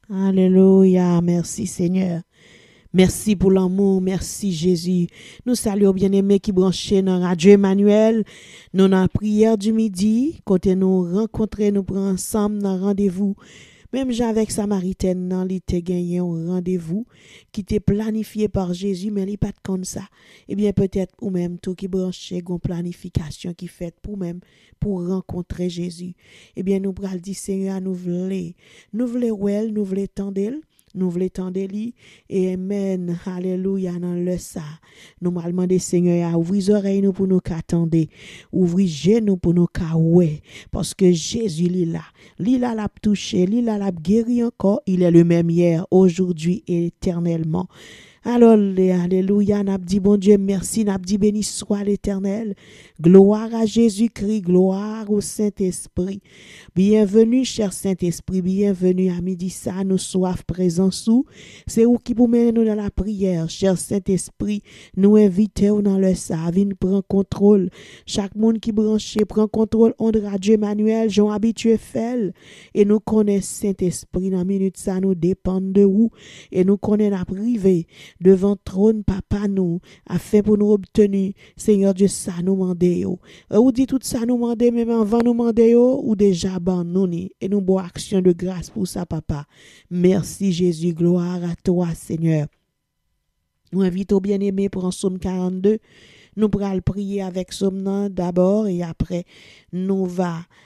Alléluia. Merci Seigneur. Merci pour l'amour, merci Jésus. Nous saluons bien-aimés qui branchent dans Radio Emmanuel. Nous dans la prière du midi, côté nous rencontrer, nous prenons ensemble dans rendez-vous. Même Jean avec Samaritaine, nan, li te gagné un rendez-vous qui était planifié par Jésus, mais il pas de comme ça. Eh bien, peut-être ou même tout qui branché, une planification qui fait pour même, pour rencontrer Jésus. Eh bien, nous pral dire, Seigneur, nous voulons well, nous voulons tendre, nous voulons tendre li, et amen, alléluia, dans le ça. Nous m'allons demander, Seigneur, à ouvrir les oreilles nous pour nous qu'attendre, ouvrir genoux pour nous qu'à ouais, parce que Jésus, il est là. Lila l'a touché, Lila l'a guéri encore. Il est le même hier, aujourd'hui et éternellement. Alors, alléluia, n'a dit bon Dieu, merci, n'a dit béni soit l'Éternel. Gloire à Jésus-Christ, gloire au Saint-Esprit. Bienvenue, cher Saint-Esprit, bienvenue à midi ça, nous soif présent sous. C'est où qui vous mène nous dans la prière, cher Saint-Esprit, nous invitons dans le ça, viens prendre contrôle. Chaque monde qui branche prend contrôle, on Radio Emmanuel, j'en habitué fait. Et nous connaissons Saint-Esprit, dans la minute ça, nous dépend de vous. Et nous connaissons la privée devant trône papa nous a fait pour nous obtenir Seigneur Dieu ça nous mandé ou dit tout ça nous mandé même avant nous mandé ou déjà ban nous et nous bon action de grâce pour ça papa. Merci Jésus, gloire à toi Seigneur. Nous invitons bien-aimés pour un psaume 42. Nous pourrons prier avec psaume d'abord et après nous va